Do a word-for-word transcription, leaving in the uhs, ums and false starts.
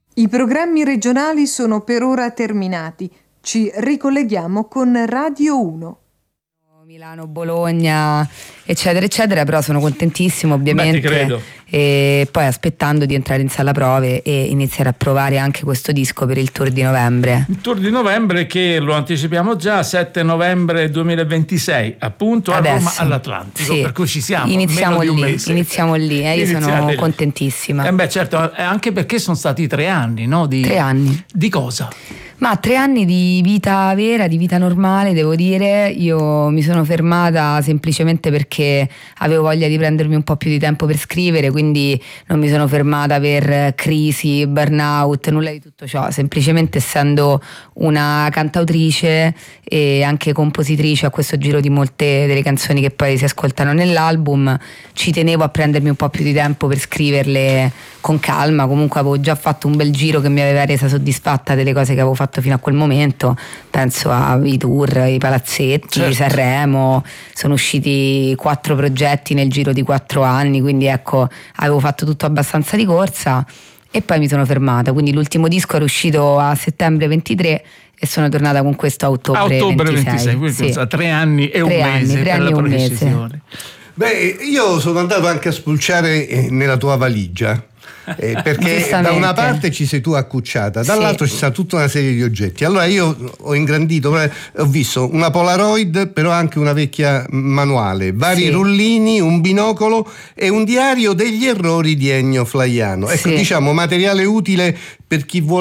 I programmi regionali sono per ora terminati. Ci ricolleghiamo con Radio uno. Milano, Bologna, eccetera, eccetera, però sono contentissimo ovviamente. Beh, ti credo. E poi aspettando di entrare in sala prove e iniziare a provare anche questo disco per il tour di novembre. Il tour di novembre che lo anticipiamo già, sette novembre duemilaventisei, appunto Adesso, a Roma all'Atlantico, sì. Per cui ci siamo, iniziamo meno di un lì, mese. iniziamo lì, eh, io sono lì. contentissima. Eh beh, certo, anche perché sono stati tre anni, no? Di, tre anni. Di cosa? Ma tre anni di vita vera, di vita normale, devo dire. Io mi sono fermata semplicemente perché avevo voglia di prendermi un po' più di tempo per scrivere, quindi non mi sono fermata per crisi, burnout, nulla di tutto ciò. Semplicemente essendo una cantautrice e anche compositrice a questo giro di molte delle canzoni che poi si ascoltano nell'album, ci tenevo a prendermi un po' più di tempo per scriverle con calma. Comunque avevo già fatto un bel giro che mi aveva resa soddisfatta delle cose che avevo fatto fino a quel momento, penso ai tour, i palazzetti, certo. Sanremo, sono usciti quattro progetti nel giro di quattro anni, quindi ecco, avevo fatto tutto abbastanza di corsa e poi mi sono fermata, quindi l'ultimo disco era uscito a settembre ventitré e sono tornata con questo a ottobre, a ottobre ventisei, ventisei, quindi sì. sa, tre anni e tre un anni, mese tre per anni la e un precisione. Beh, io sono andato anche a spulciare eh, nella tua valigia. Eh, perché da una parte ci sei tu accucciata, dall'altro sì. Ci sta tutta una serie di oggetti. Allora io ho ingrandito, ho visto una Polaroid, però anche una vecchia manuale, vari sì. rullini, un binocolo e un diario degli errori di Ennio Flaiano. Ecco, sì. diciamo materiale utile per chi vuole